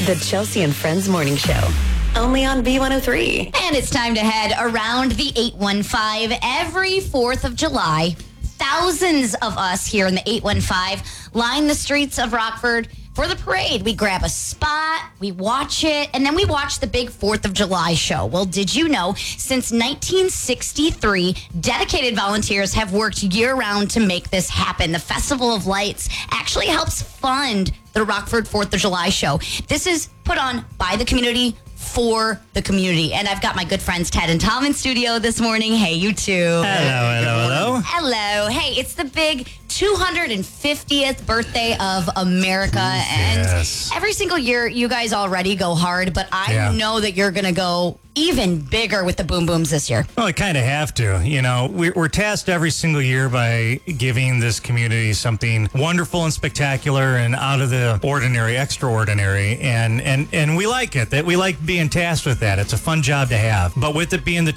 The Chelsea and Friends Morning Show. Only on B103. And it's time to head around the 815 every 4th of July. Thousands of us here in the 815 line the streets of Rockford for the parade. We grab a spot, we watch it, and then we watch the big 4th of July show. Well, did you know, since 1963, dedicated volunteers have worked year-round to make this happen. The Festival of Lights actually helps fund the Rockford 4th of July show. This is put on by the community, for the community. And I've got my good friends Ted and Tom in studio this morning. Hey, you two. Hello. Hey, it's the big 250th birthday of America. And every single year, you guys already go hard, but I know that you're going to go even bigger with the Boom Booms this year. Well, I kind of have to. You know, we're tasked every single year by giving this community something wonderful and spectacular and out of the ordinary, extraordinary. And we like it. That we like being tasked with that. It's a fun job to have. But with it being the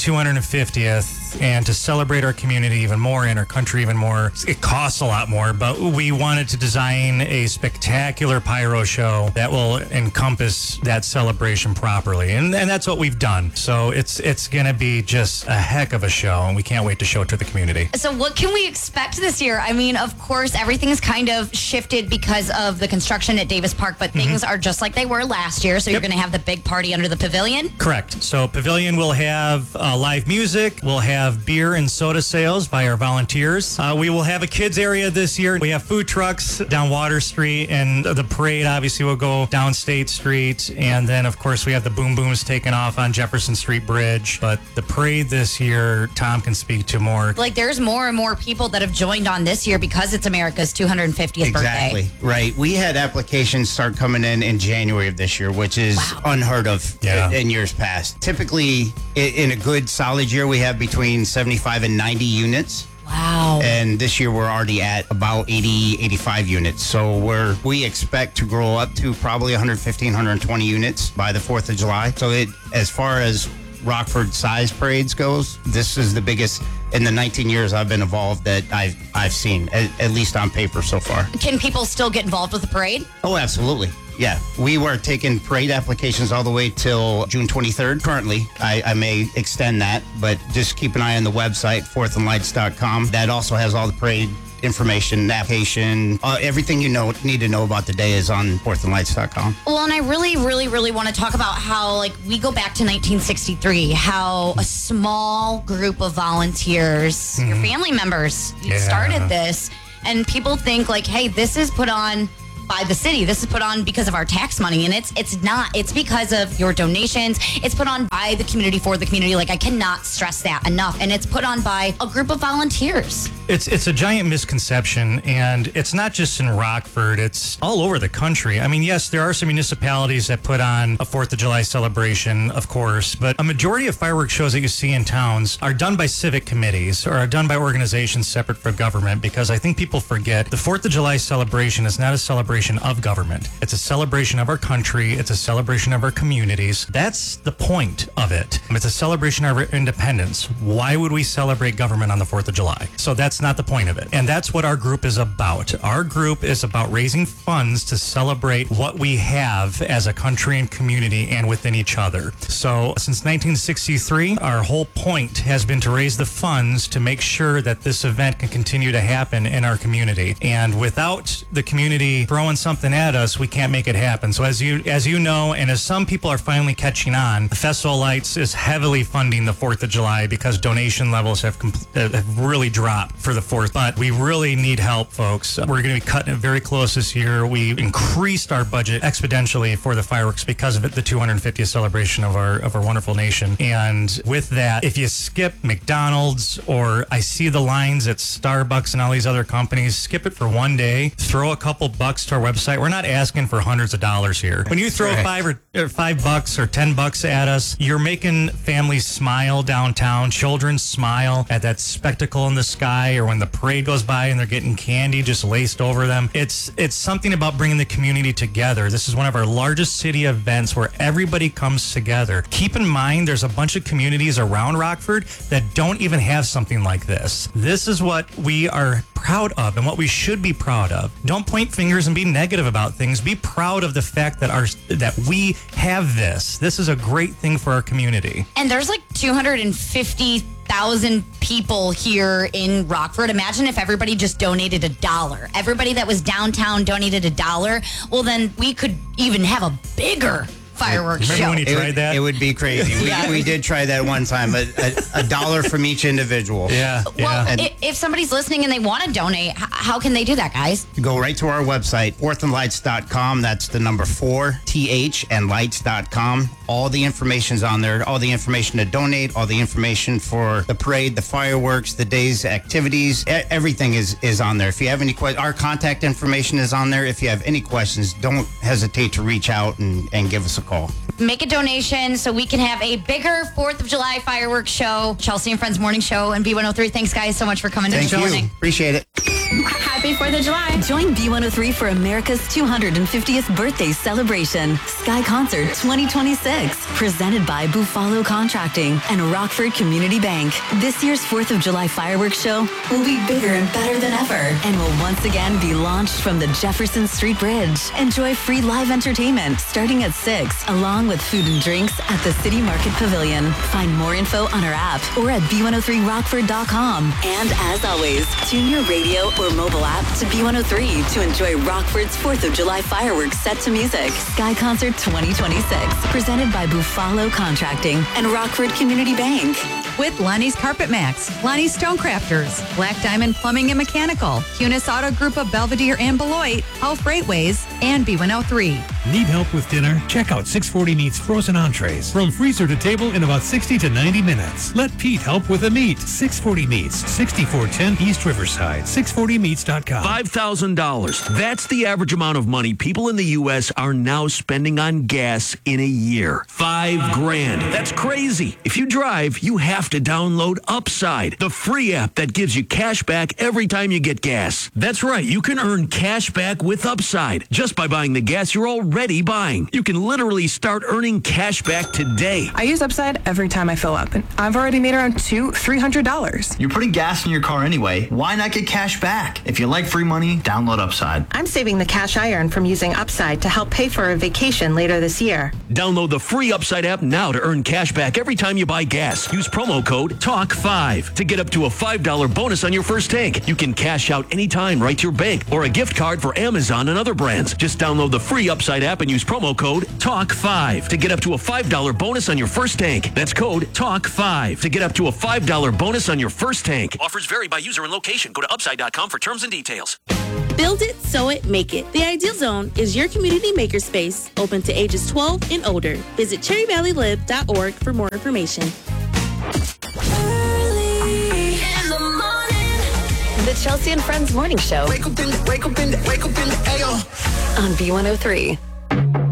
250th and to celebrate our community even more and our country even more, it costs a lot more. But we wanted to design a spectacular pyro show that will encompass that celebration properly. And that's what we've done. So it's going to be just a heck of a show, and we can't wait to show it to the community. So what can we expect this year? I mean, of course, everything's kind of shifted because of the construction at Davis Park, but things are just like they were last year. So you're going to have the big party under the pavilion? Correct. So pavilion will have live music. We'll have beer and soda sales by our volunteers. We will have a kids area this year. We have food trucks down Water Street, and the parade obviously will go down State Street. And then, of course, we have the Boom Booms taking off on Jefferson Street Bridge. But the parade this year, Tom can speak to more. Like, there's more and more people that have joined on this year because it's America's 250th birthday. Exactly. Right. We had applications start coming in January of this year, which is unheard of in years past. Typically, in a good solid year, we have between 75 and 90 units. Wow. And this year we're already at about 80, 85 units. So we expect to grow up to probably 115, 120 units by the 4th of July. So as far as Rockford size parades goes, this is the biggest in the 19 years I've been involved that I've seen, at least on paper so far. Can people still get involved with the parade? Oh, absolutely. Yeah, we were taking parade applications all the way till June 23rd. Currently, I may extend that, but just keep an eye on the website, fourthandlights.com. That also has all the parade information, application, everything you need to know about the day is on fourthandlights.com. Well, and I really, really, really want to talk about how, like, we go back to 1963, how a small group of volunteers, your family members, started this, and people think, like, hey, this is put on by the city. This is put on because of our tax money, and it's not. It's because of your donations. It's put on by the community for the community. Like, I cannot stress that enough. And it's put on by a group of volunteers. It's a giant misconception, and it's not just in Rockford. It's all over the country. I mean, yes, there are some municipalities that put on a 4th of July celebration, of course, but a majority of fireworks shows that you see in towns are done by civic committees or are done by organizations separate from government, because I think people forget the 4th of July celebration is not a celebration of government. It's a celebration of our country. It's a celebration of our communities. That's the point of it. It's a celebration of our independence. Why would we celebrate government on the 4th of July? So that's not the point of it. And that's what our group is about. Our group is about raising funds to celebrate what we have as a country and community and within each other. So since 1963, our whole point has been to raise the funds to make sure that this event can continue to happen in our community. And without the community throwing something at us, we can't make it happen. So as you know, and as some people are finally catching on, the Festival of Lights is heavily funding the 4th of July because donation levels have really dropped for the 4th. But we really need help, folks. We're going to be cutting it very close this year. We increased our budget exponentially for the fireworks because of it, the 250th celebration of our wonderful nation. And with that, if you skip McDonald's, or I see the lines at Starbucks and all these other companies, skip it for one day, throw a couple bucks to our website. We're not asking for hundreds of dollars here. When you throw $5 or $10 at us, you're making families smile downtown, children smile at that spectacle in the sky, by, or when the parade goes by and they're getting candy just laced over them. It's something about bringing the community together. This is one of our largest city events where everybody comes together. Keep in mind, there's a bunch of communities around Rockford that don't even have something like this. This is what we are proud of and what we should be proud of. Don't point fingers and be negative about things. Be proud of the fact that we have this. This is a great thing for our community. And there's like 250,000 people here in Rockford. Imagine if everybody just donated $1. Everybody that was downtown donated $1. Well, then we could even have a bigger fireworks Remember show. when you tried that? It would be crazy. We did try that one time, but $1 from each individual. Yeah. Well, yeah. if somebody's listening and they want to donate, how can they do that, guys? Go right to our website, fourthandlights.com. That's the number 4, TH, and lights.com. All the information's on there. All the information to donate, all the information for the parade, the fireworks, the day's activities. Everything is on there. If you have any questions, our contact information is on there. If you have any questions, don't hesitate to reach out and give us a call. Make a donation so we can have a bigger 4th of July fireworks show. Chelsea and Friends Morning Show and B103. Thanks, guys, so much for coming Thank in this you. morning. Appreciate it. Happy 4th of July. Join B103 for America's 250th birthday celebration, Sky Concert 2026, presented by Buffalo Contracting and Rockford Community Bank. This year's 4th of July fireworks show will be bigger and better than ever and will once again be launched from the Jefferson Street Bridge. Enjoy free live entertainment starting at 6, along with food and drinks at the City Market Pavilion. Find more info on our app or at b103rockford.com. And as always, tune your radio or mobile app to B103 to enjoy Rockford's 4th of July fireworks set to music. Sky Concert 2026, presented by Buffalo Contracting and Rockford Community Bank. With Lonnie's Carpet Max, Lonnie's Stonecrafters, Black Diamond Plumbing and Mechanical, Cunis Auto Group of Belvedere and Beloit, Health Freightways, and B103. Need help with dinner? Check out 640 Meats frozen entrees. From freezer to table in about 60 to 90 minutes. Let Pete help with the meat. 640 Meats, 6410 East Riverside. 640meats.com. $5,000. That's the average amount of money people in the U.S. are now spending on gas in a year. $5,000. That's crazy. If you drive, you have to download Upside, the free app that gives you cash back every time you get gas. That's right. You can earn cash back with Upside just by buying the gas you're already buying. You can literally start earning cash back today. I use Upside every time I fill up, and I've already made around $300. You're putting gas in your car anyway. Why not get cash back? If you like free money, download Upside. I'm saving the cash I earn from using Upside to help pay for a vacation later this year. Download the free Upside app now to earn cash back every time you buy gas. Use promo code TALK5 to get up to a $5 bonus on your first tank. You can cash out anytime right to your bank or a gift card for Amazon and other brands. Just download the free Upside app and use promo code TALK5 to get up to a $5 bonus on your first tank. That's code TALK5 to get up to a $5 bonus on your first tank. Offers vary by user and location. Go to upside.com for terms and details. Build it, sew it, make it. The Ideal Zone is your community makerspace open to ages 12 and older. Visit cherryvalleylib.org for more information. Early in the morning. The Chelsea and Friends Morning Show. Wake up in the, wake up in the, wake up in the, ayo. On B103.